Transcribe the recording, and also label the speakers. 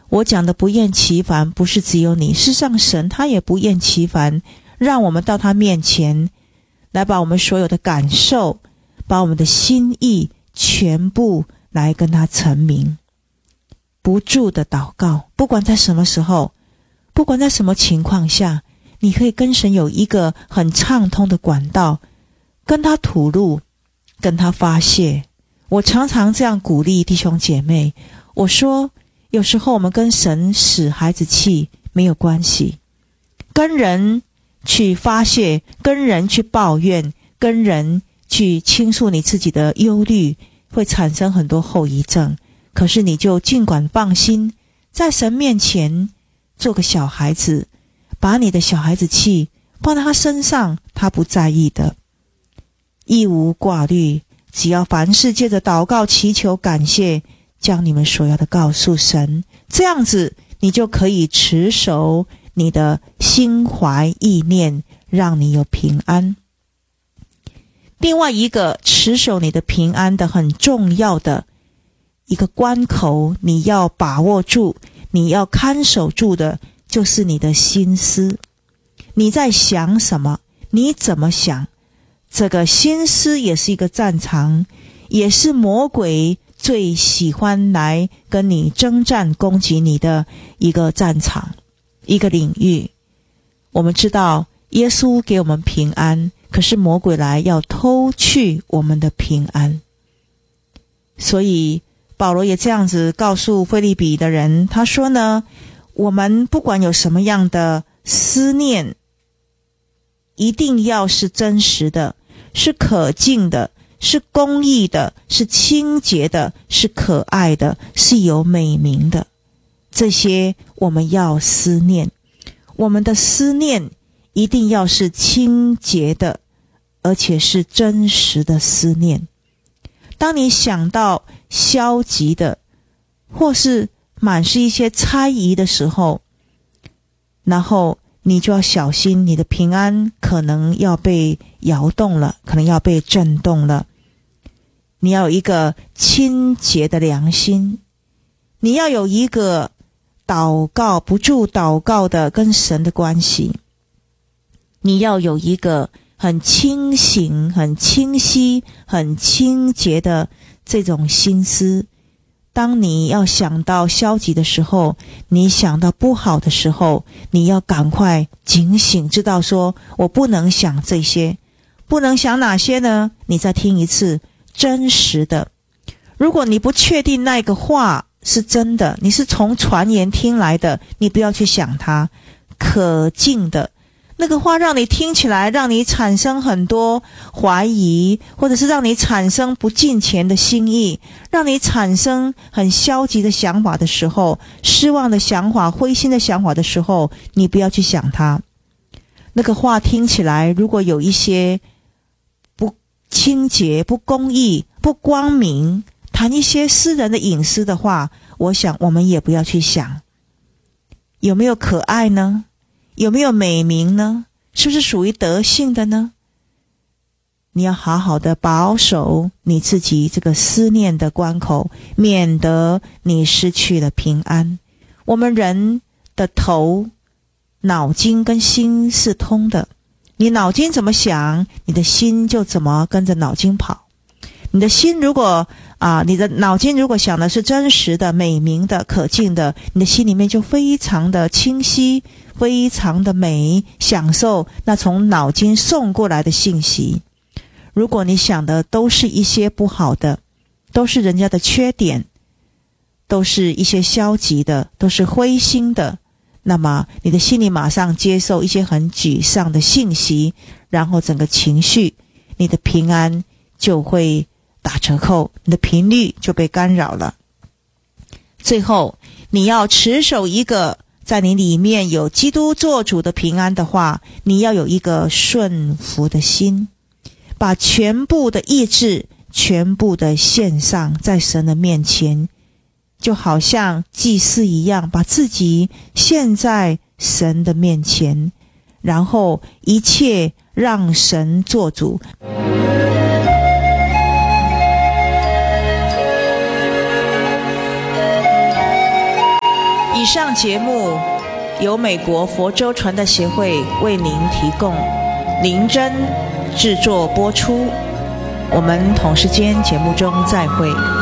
Speaker 1: 我讲的不厌其烦，不是只有你，事实上神他也不厌其烦，让我们到他面前来把我们所有的感受，把我们的心意全部来跟他陈明，不住的祷告，不管在什么时候，不管在什么情况下，你可以跟神有一个很畅通的管道，跟他吐露，跟他发泄。我常常这样鼓励弟兄姐妹，我说有时候我们跟神使孩子气没有关系，跟人去发泄，跟人去抱怨，跟人去倾诉你自己的忧虑，会产生很多后遗症。可是你就尽管放心，在神面前做个小孩子，把你的小孩子气放在他身上，他不在意的，一无挂虑，只要凡事借着祷告祈求感谢，将你们所要的告诉神，这样子你就可以持守你的心怀意念，让你有平安。另外一个持守你的平安的很重要的一个关口，你要把握住，你要看守住的，就是你的心思。你在想什么？你怎么想？这个心思也是一个战场，也是魔鬼最喜欢来跟你征战攻击你的一个战场，一个领域。我们知道耶稣给我们平安，可是魔鬼来要偷去我们的平安。所以保罗也这样子告诉腓立比的人，他说呢，我们不管有什么样的思念，一定要是真实的，是可敬的，是公义的，是清洁的，是可爱的，是有美名的。这些我们要思念，我们的思念一定要是清洁的，而且是真实的思念。当你想到消极的，或是满是一些猜疑的时候，然后你就要小心，你的平安可能要被摇动了，可能要被震动了。你要有一个清洁的良心，你要有一个祷告不住祷告的跟神的关系，你要有一个很清醒、很清晰、很清洁的这种心思。当你要想到消极的时候，你想到不好的时候，你要赶快警醒，知道说我不能想这些。不能想哪些呢？你再听一次，真实的。如果你不确定那个话是真的，你是从传言听来的，你不要去想它。可敬的那个话让你听起来，让你产生很多怀疑，或者是让你产生不敬虔的心意，让你产生很消极的想法的时候，失望的想法，灰心的想法的时候，你不要去想它。那个话听起来如果有一些不清洁、不公义、不光明，谈一些私人的隐私的话，我想我们也不要去想。有没有可爱呢？有没有美名呢？是不是属于德性的呢？你要好好的保守你自己这个思念的关口，免得你失去了平安。我们人的头、脑筋跟心是通的，你脑筋怎么想，你的心就怎么跟着脑筋跑。你的心如果你的脑筋如果想的是真实的、美名的、可敬的，你的心里面就非常的清晰，非常的美，享受那从脑筋送过来的信息。如果你想的都是一些不好的，都是人家的缺点，都是一些消极的，都是灰心的，那么你的心里马上接受一些很沮丧的信息，然后整个情绪，你的平安就会打折扣，你的频率就被干扰了。最后你要持守一个在你里面有基督做主的平安的话，你要有一个顺服的心，把全部的意志全部的献上在神的面前，就好像祭司一样，把自己献在神的面前，然后一切让神做主。 以上节目由美国佛州传道协会为您提供，林真制作播出。我们同时间节目中再会。